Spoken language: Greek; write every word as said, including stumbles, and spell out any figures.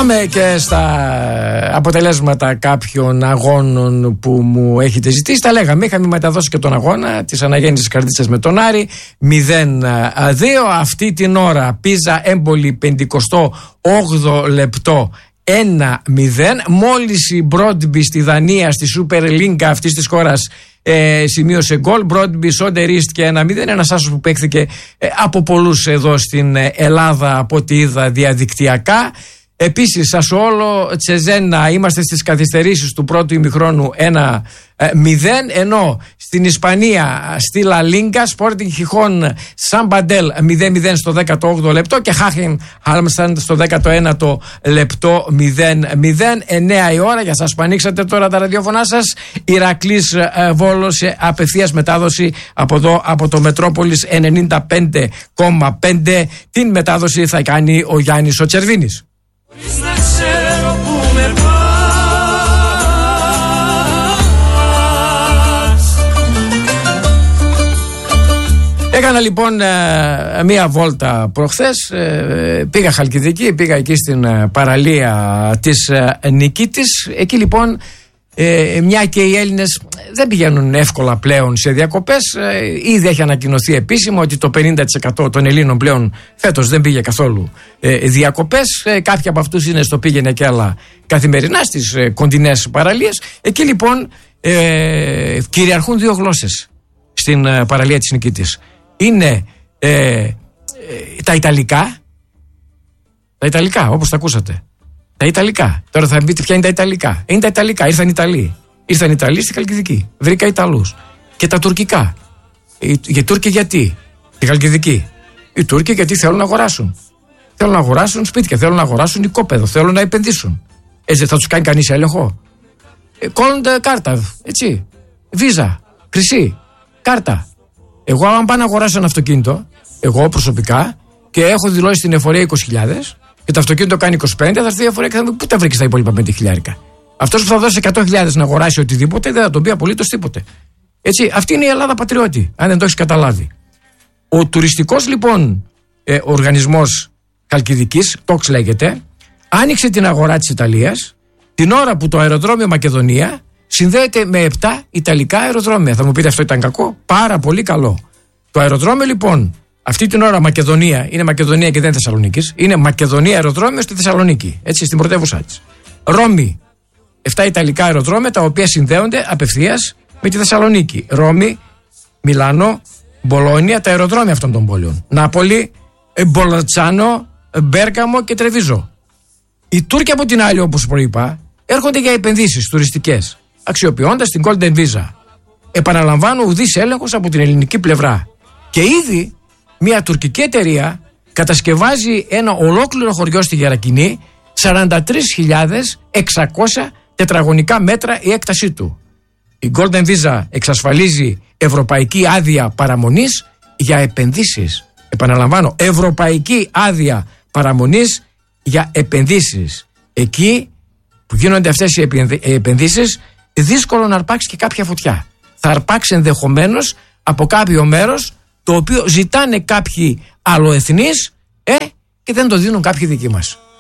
Πάμε και στα αποτελέσματα κάποιων αγώνων που μου έχετε ζητήσει. Τα λέγαμε, είχαμε μεταδώσει και τον αγώνα της αναγέννησης Καρδίτσας με τον Άρη μηδέν δύο. Αυτή την ώρα Πίζα Έμπολη πενηκοστό όγδοο λεπτό ένα μηδέν. Μόλις η Μπρόντμπι στη Δανία, στη Super League αυτής της χώρας, ε, σημείωσε γκολ. Μπρόντμπι Σόντεριστ και ένα μηδέν. Ένας άσος που παίχθηκε ε, από πολλούς εδώ στην Ελλάδα, από ό,τι είδα διαδικτυακά. Επίσης, Σασουόλο Τσεζένα, είμαστε στις καθυστερήσεις του πρώτου ημιχρόνου ένα μηδέν, ενώ στην Ισπανία, στη Λα Λίγκα, Sporting Χιχόν Σαμπαντέλ μηδέν μηδέν στο δέκατο όγδοο λεπτό και Χάχεν Χάλμσταντ στο δέκατο ένατο λεπτό μηδέν μηδέν. εννιά η ώρα, για σας που ανοίξατε τώρα τα ραδιόφωνά σας, Ηρακλής Βόλος, απευθείας μετάδοση από εδώ, από το Μετρόπολης ενενήντα πέντε κόμμα πέντε. Την μετάδοση θα κάνει ο Γιάννης ο Τσερβίνης. Να ξέρω που με πας. Έκανα λοιπόν ε, μία βόλτα προχθές, ε, πήγα Χαλκιδική, πήγα εκεί στην ε, παραλία της ε, Νικήτης. Εκεί λοιπόν ε, μια και οι Έλληνες δεν πηγαίνουν εύκολα πλέον σε διακοπές. ε, Ήδη έχει ανακοινωθεί επίσημα ότι το πενήντα τοις εκατό των Ελλήνων πλέον φέτος δεν πήγε καθόλου ε, διακοπές. ε, Κάποιοι από αυτούς είναι στο πήγαινε και άλλα καθημερινά στις ε, κοντινές παραλίες. Εκεί λοιπόν ε, κυριαρχούν δύο γλώσσες στην ε, παραλία της Νικήτης. Είναι ε, ε, τα Ιταλικά. Τα Ιταλικά, όπως τα ακούσατε. Τα Ιταλικά. Τώρα θα πείτε ποια είναι τα Ιταλικά. Είναι τα Ιταλικά. Ήρθαν Ιταλοί. Ήρθαν Ιταλοί στη Χαλκιδική. Βρήκα Ιταλούς. Και τα τουρκικά. Οι, οι Τούρκοι γιατί? Στη Χαλκιδική. Οι Τούρκοι γιατί θέλουν να αγοράσουν. Θέλουν να αγοράσουν σπίτια. Θέλουν να αγοράσουν οικόπεδο. Θέλουν να επενδύσουν. Έτσι θα τους κάνει κανείς έλεγχο? Ε, κόλλονται κάρτα. Έτσι. Βίζα. Χρυσή. Κάρτα. Εγώ, αν πάω να αγοράσω ένα αυτοκίνητο, εγώ προσωπικά, και έχω δηλώσει στην εφορία είκοσι χιλιάδες και το αυτοκίνητο κάνει είκοσι πέντε, θα έρθει η εφορία και θα μου πει: πού τα βρήκες τα υπόλοιπα πέντε χιλιάρικα? Αυτός που θα δώσει εκατό χιλιάδες να αγοράσει οτιδήποτε δεν θα τον πει απολύτως τίποτε. Έτσι, αυτή είναι η Ελλάδα πατριώτη, αν δεν το έχεις καταλάβει. Ο τουριστικός λοιπόν ε, οργανισμός Χαλκιδικής, τόξ λέγεται, άνοιξε την αγορά της Ιταλίας την ώρα που το αεροδρόμιο Μακεδονία συνδέεται με επτά Ιταλικά αεροδρόμια. Θα μου πείτε, αυτό ήταν κακό? Πάρα πολύ καλό. Το αεροδρόμιο λοιπόν αυτή την ώρα Μακεδονία, είναι Μακεδονία και δεν είναι Θεσσαλονίκης, είναι Μακεδονία αεροδρόμιο στη Θεσσαλονίκη, έτσι, στην πρωτεύουσά της. Ρώμη, επτά Ιταλικά αεροδρόμια τα οποία συνδέονται απευθείας με τη Θεσσαλονίκη. Ρώμη, Μιλάνο, Μπολόνια, τα αεροδρόμια αυτών των πόλεων. Νάπολη, Μπολατσάνο, Μπέρκαμο και Τρεβίζο. Οι Τούρκοι από την άλλη, όπως προείπα, έρχονται για επενδύσεις τουριστικές, αξιοποιώντας την Golden Visa. Επαναλαμβάνω, ουδής έλεγχος από την ελληνική πλευρά. Και ήδη μια τουρκική εταιρεία κατασκευάζει ένα ολόκληρο χωριό στη Γερακινή, σαράντα τρεις χιλιάδες εξακόσια τετραγωνικά μέτρα η έκτασή του. Η Golden Visa εξασφαλίζει ευρωπαϊκή άδεια παραμονής για επενδύσεις. Επαναλαμβάνω, ευρωπαϊκή άδεια παραμονής για επενδύσεις. Εκεί που γίνονται αυτές οι επενδύσεις, δύσκολο να αρπάξει και κάποια φωτιά. Θα αρπάξει ενδεχομένως από κάποιο μέρος το οποίο ζητάνε κάποιοι αλλοεθνείς ε, και δεν το δίνουν κάποιοι δικοί μας.